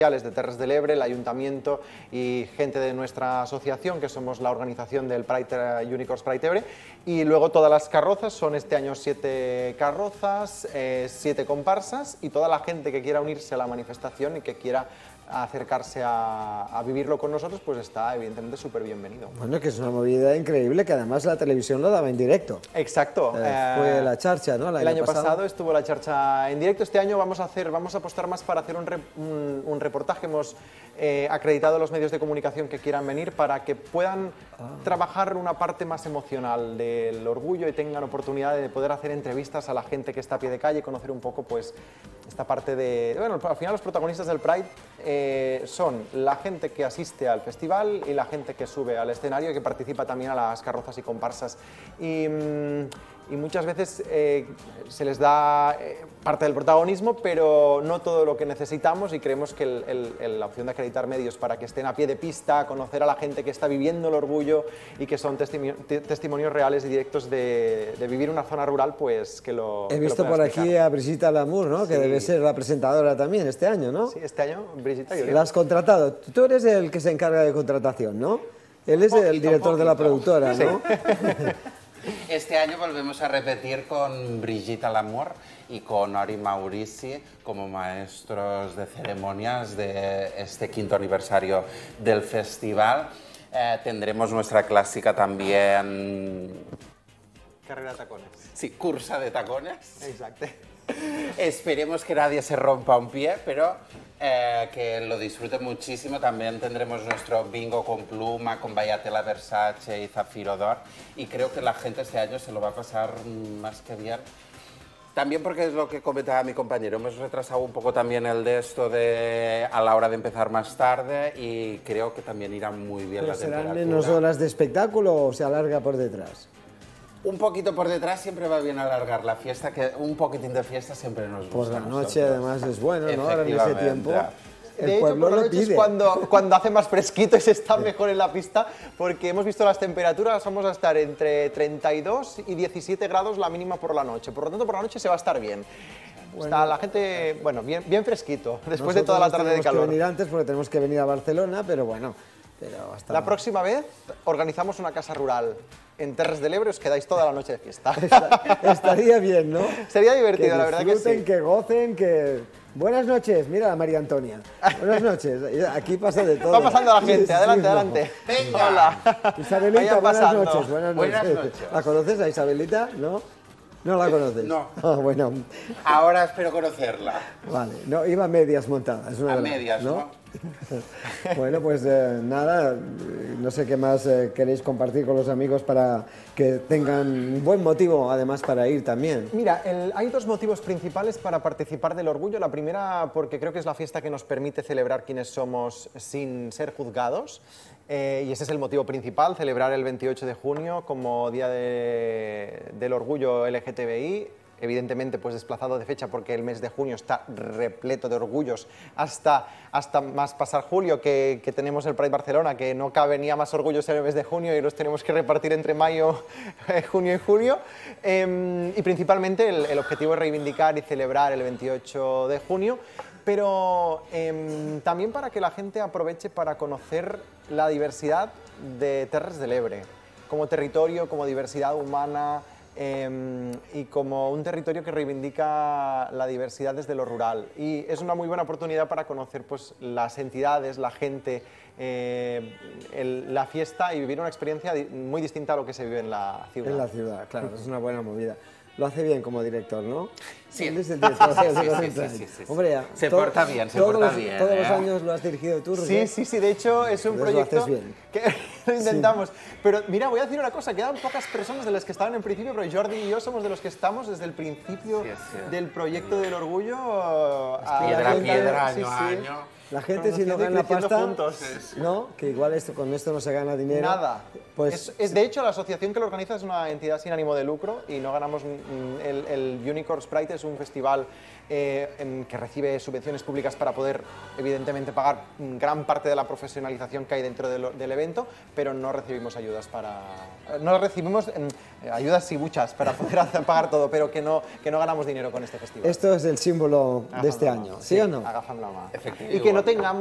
de Terres de l'Ebre, el ayuntamiento y gente de nuestra asociación, que somos la organización del Pride, Unicorns Pride Ebre, y luego todas las carrozas, son este año 7 carrozas, 7 comparsas, y toda la gente que quiera unirse a la manifestación y que quiera acercarse a vivirlo con nosotros, pues está evidentemente súper bienvenido. Bueno, que es una movida increíble, que además la televisión lo daba en directo. Exacto. Fue la Charcha, ¿no? El año pasado estuvo la Charcha en directo. Este año vamos a apostar más para hacer un reportaje. Hemos acreditado a los medios de comunicación que quieran venir para que puedan trabajar una parte más emocional del orgullo y tengan oportunidad de poder hacer entrevistas a la gente que está a pie de calle, conocer un poco pues esta parte de... Bueno, al final los protagonistas del Pride son la gente que asiste al festival y la gente que sube al escenario y que participa también a las carrozas y comparsas. Y muchas veces se les da parte del protagonismo, pero no todo lo que necesitamos, y creemos que la opción de acreditar medios para que estén a pie de pista, conocer a la gente que está viviendo el orgullo y que son testimonios reales y directos de vivir una zona rural, pues que lo He visto por aquí a Brigitte Lamour, ¿no? Sí. Que debe ser la presentadora también este año, ¿no? Sí, este año, Brigitte. Sí. ¿La has contratado? Tú eres el que se encarga de contratación, ¿no? Él es el director de la productora, ¿no? Sí. Este año volvemos a repetir con Brigitte Lamour y con Ori Maurici como maestros de ceremonias de este 5º aniversario del festival. Tendremos nuestra clásica también... Carrera de tacones. Sí, cursa de tacones. Exacto. Esperemos que nadie se rompa un pie, pero que lo disfrute muchísimo. También tendremos nuestro bingo con pluma, con Vallatela Versace y Zafiro d'Or. Y creo que la gente este año se lo va a pasar más que bien. También porque es lo que comentaba mi compañero, hemos retrasado un poco también el de esto de a la hora de empezar más tarde, y creo que también irá muy bien la temperatura. ¿Serán menos horas de espectáculo o se alarga por detrás? Un poquito por detrás siempre va bien alargar la fiesta, que un poquitín de fiesta siempre nos gusta. Por la a noche nosotros. además es bueno, ¿no? Ahora en ese tiempo. De hecho, por la noche es cuando hace más fresquito y se está mejor en la pista, porque hemos visto las temperaturas, vamos a estar entre 32 y 17 grados la mínima por la noche. Por lo tanto, por la noche se va a estar bien. Está la gente, bueno, bien fresquito, después de toda la tarde de calor. Tenemos que venir antes porque tenemos que venir a Barcelona, pero bueno. La próxima vez organizamos una casa rural en Terres de l'Ebre, os quedáis toda la noche de fiesta. Estaría bien, ¿no? Sería divertido, la verdad que sí. Que gocen, que... Buenas noches, mira a María Antonia. Buenas noches, aquí pasa de todo. Va pasando la gente, adelante, no. adelante. Venga. Hola. Isabelita, buenas noches. Buenas noches. ¿La conoces a Isabelita? ¿No? ¿No la conoces? No. Ah, bueno. Ahora espero conocerla. Vale, no, iba a medias montadas. A medias, ¿no? Bueno, pues nada, no sé qué más queréis compartir con los amigos para que tengan un buen motivo, además, para ir también. Mira, hay dos motivos principales para participar del orgullo. La primera, porque creo que es la fiesta que nos permite celebrar quienes somos sin ser juzgados. Y ese es el motivo principal, celebrar el 28 de junio como Día del Orgullo LGTBI. Evidentemente, pues desplazado de fecha porque el mes de junio está repleto de orgullos hasta más pasar julio, que tenemos el Pride Barcelona, que no cabe ni a más orgullos en el mes de junio y los tenemos que repartir entre mayo, junio y julio. Y principalmente el objetivo es reivindicar y celebrar el 28 de junio, pero también para que la gente aproveche para conocer la diversidad de Terres de l'Ebre, como territorio, como diversidad humana, y como un territorio que reivindica la diversidad desde lo rural. Y es una muy buena oportunidad para conocer pues, las entidades, la gente, la fiesta y vivir una experiencia muy distinta a lo que se vive en la ciudad. En la ciudad, claro, es una buena movida. Lo hace bien como director, ¿no? Sí. Él es el director Sí. Hombre, ya, se porta bien, se porta bien. Todos los años lo has dirigido tú, Sí, de hecho es un proyecto lo haces bien. que lo intentamos. Sí. Pero mira, voy a decir una cosa, quedan pocas personas de las que estaban en principio, pero Jordi y yo somos de los que estamos desde el principio del proyecto del orgullo. Piedra, año a año. La gente si no gana pasta, juntos. ¿no? Que igual con esto no se gana dinero. Nada. Pues, de hecho, la asociación que lo organiza es una entidad sin ánimo de lucro y no ganamos... El Unicorns Pride es un festival que recibe subvenciones públicas para poder, evidentemente, pagar gran parte de la profesionalización que hay dentro del evento, pero no recibimos ayudas no recibimos ayudas y muchas para poder pagar todo, pero que no ganamos dinero con este festival. Esto es el símbolo de este año, ¿sí o no? Agafem la mà. Efectivament. I que no tengamos